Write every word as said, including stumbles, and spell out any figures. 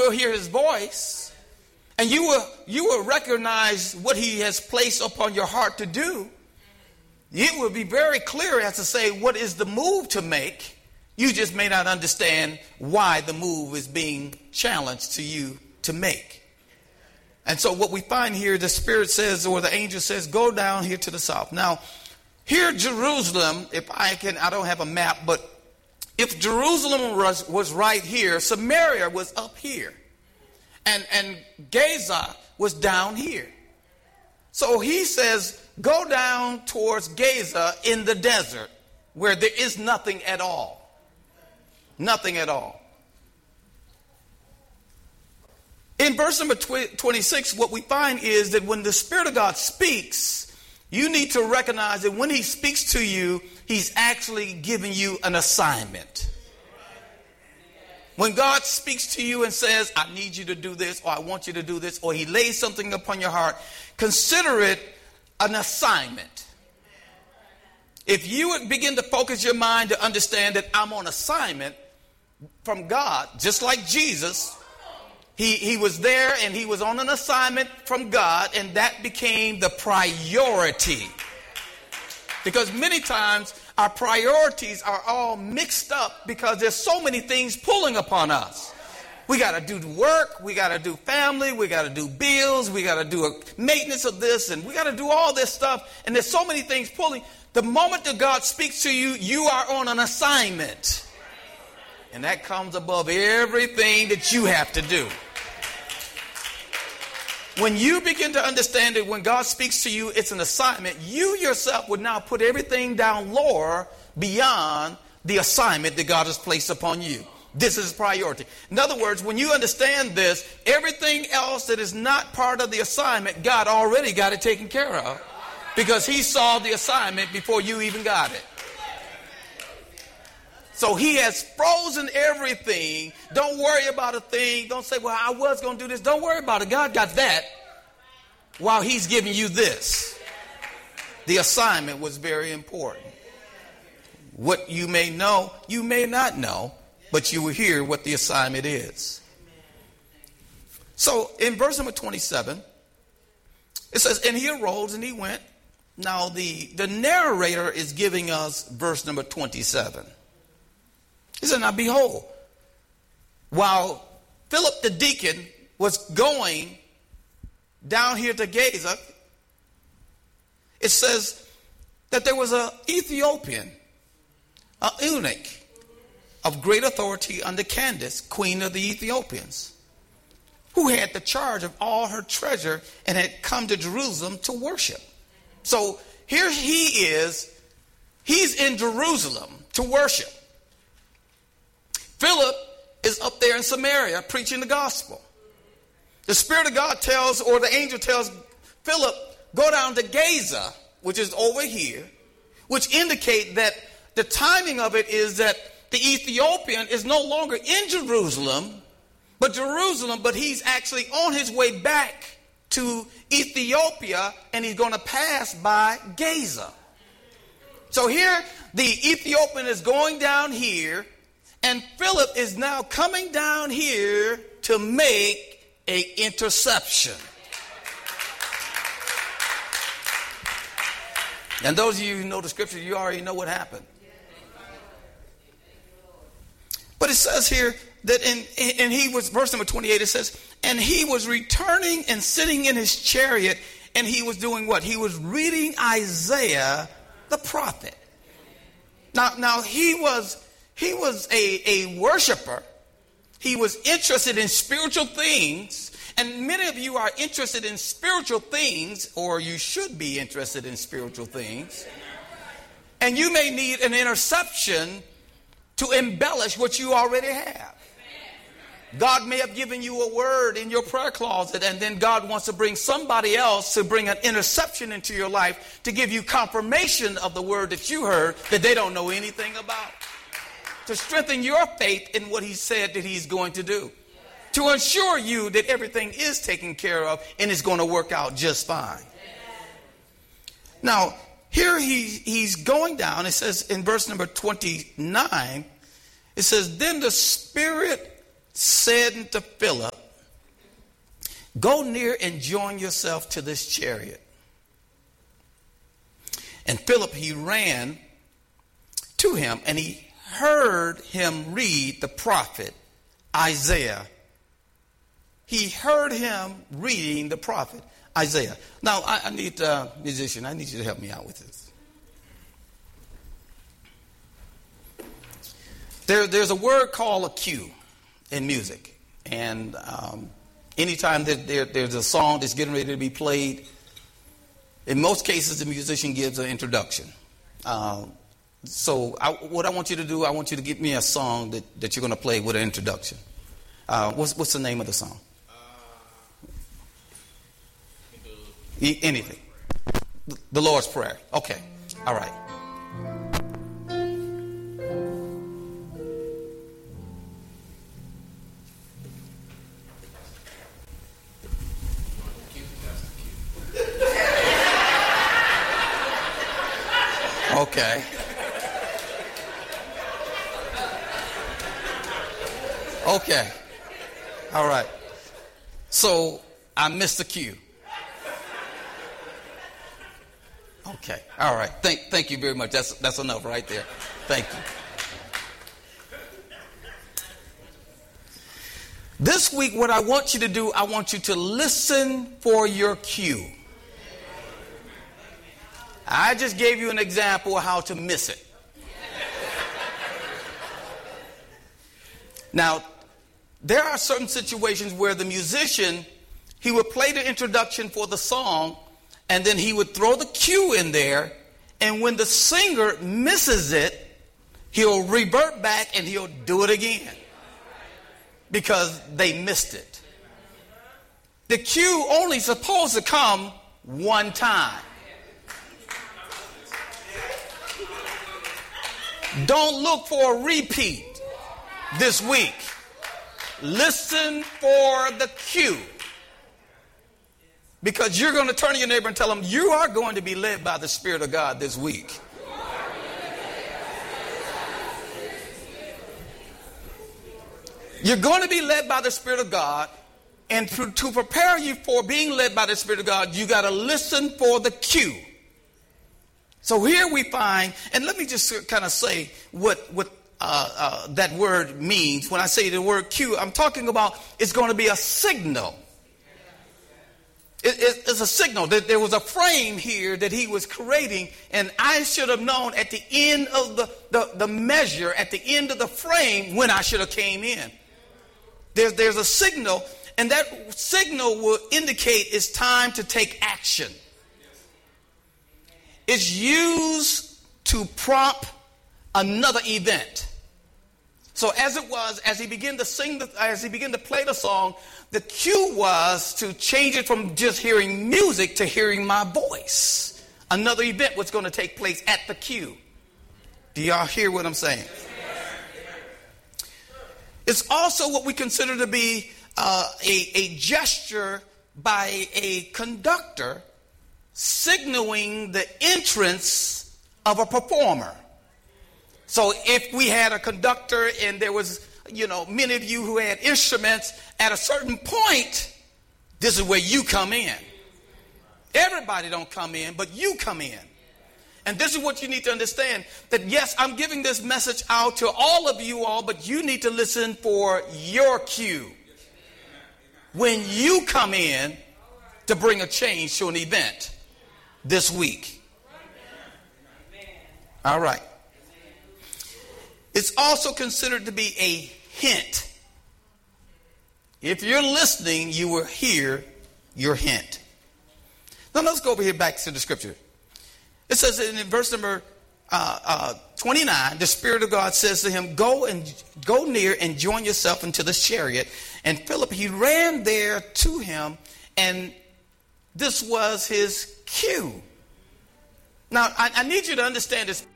will hear his voice, and you will, you will recognize what he has placed upon your heart to do. It will be very clear as to say what is the move to make. You just may not understand why the move is being challenged to you to make. And so what we find here, the Spirit says, or the angel says, go down here to the south. Now, here Jerusalem, if I can, I don't have a map, but if Jerusalem was, was right here, Samaria was up here. And, and Gaza was down here. So he says, go down towards Gaza in the desert where there is nothing at all. Nothing at all. In verse number twenty-six, what we find is that when the Spirit of God speaks, you need to recognize that when he speaks to you, he's actually giving you an assignment. When God speaks to you and says, I need you to do this, or I want you to do this, or he lays something upon your heart, consider it an assignment. If you would begin to focus your mind to understand that I'm on assignment from God, just like Jesus, he, he was there and he was on an assignment from God, and that became the priority. Because many times our priorities are all mixed up because there's so many things pulling upon us. We got to do the work, we got to do family, we got to do bills, we got to do a maintenance of this, and we got to do all this stuff. And there's so many things pulling. The moment that God speaks to you, you are on an assignment. And that comes above everything that you have to do. When you begin to understand that when God speaks to you, it's an assignment, you yourself would now put everything down lower beyond the assignment that God has placed upon you. This is priority. In other words, when you understand this, everything else that is not part of the assignment, God already got it taken care of because he saw the assignment before you even got it. So he has frozen everything. Don't worry about a thing. Don't say, well, I was going to do this. Don't worry about it. God got that while he's giving you this. The assignment was very important. What you may know, you may not know, but you will hear what the assignment is. So in verse number twenty-seven, it says, and he arose and he went. Now the, the narrator is giving us verse number twenty-seven. He said, now behold, while Philip the deacon was going down here to Gaza, it says that there was an Ethiopian, an eunuch of great authority under Candace, queen of the Ethiopians, who had the charge of all her treasure and had come to Jerusalem to worship. So here he is, he's in Jerusalem to worship. Philip is up there in Samaria preaching the gospel. The Spirit of God tells, or the angel tells Philip, go down to Gaza, which is over here, which indicate that the timing of it is that the Ethiopian is no longer in Jerusalem, but Jerusalem, but he's actually on his way back to Ethiopia, and he's going to pass by Gaza. So here, the Ethiopian is going down here, and Philip is now coming down here to make an interception. And those of you who know the scripture, you already know what happened. But it says here that in, and he was, verse number twenty-eight, it says, and he was returning and sitting in his chariot, and he was doing what? He was reading Isaiah the prophet. Now, now he was he was a, a worshiper. He was interested in spiritual things. And many of you are interested in spiritual things, or you should be interested in spiritual things. And you may need an interception to embellish what you already have. God may have given you a word in your prayer closet, and then God wants to bring somebody else to bring an interception into your life to give you confirmation of the word that you heard that they don't know anything about. To strengthen your faith in what he said that he's going to do. To assure you that everything is taken care of and is going to work out just fine. Now, here he, he's going down. It says in verse number twenty-nine, it says, then the Spirit said to Philip, go near and join yourself to this chariot. And Philip, he ran to him, and he heard him read the prophet Isaiah. He heard him reading the prophet Isaiah. Now, I, I need a uh, musician. I need you to help me out with this. There, there's a word called a cue in music. And um, anytime that there, there's a song that's getting ready to be played, in most cases, the musician gives an introduction. Uh, so I, what I want you to do, I want you to give me a song that, that you're going to play with an introduction. Uh, what's, what's the name of the song? E- anything. The Lord's Prayer. Okay. All right. Okay. Okay. All right. So I missed the cue. Okay. All right. Thank thank you very much. That's that's enough right there. Thank you. This week, what I want you to do, I want you to listen for your cue. I just gave you an example of how to miss it. Now, there are certain situations where the musician, he would play the introduction for the song, and then he would throw the cue in there, and when the singer misses it, he'll revert back and he'll do it again because they missed it. The cue only supposed to come one time. Don't look for a repeat this week. Listen for the cue. Because you're going to turn to your neighbor and tell them, you are going to be led by the Spirit of God this week. You're going to be led by the Spirit of God. And to, to prepare you for being led by the Spirit of God, you got to listen for the cue. So here we find, and let me just kind of say what, what uh, uh, that word means. When I say the word cue, I'm talking about it's going to be a signal. It, it, it's a signal. That there was a frame here that he was creating, and I should have known at the end of the, the, the measure, at the end of the frame, when I should have came in. There's, there's a signal, and that signal will indicate it's time to take action. It's used to prompt another event. So as it was, as he began to sing, the, as he began to play the song, the cue was to change it from just hearing music to hearing my voice. Another event was going to take place at the cue. Do y'all hear what I'm saying? It's also what we consider to be uh, a, a gesture by a conductor signaling the entrance of a performer. So if we had a conductor and there was, you know, many of you who had instruments, at a certain point, this is where you come in. Everybody don't come in, but you come in. And this is what you need to understand, that yes, I'm giving this message out to all of you all, but you need to listen for your cue. When you come in to bring a change to an event this week. All right. It's also considered to be a hint. If you're listening, you will hear your hint. Now let's go over here back to the scripture. It says in verse number uh, uh, twenty-nine, the Spirit of God says to him, go and go near and join yourself into the chariot. And Philip, he ran there to him, and this was his cue. Now, I, I need you to understand this.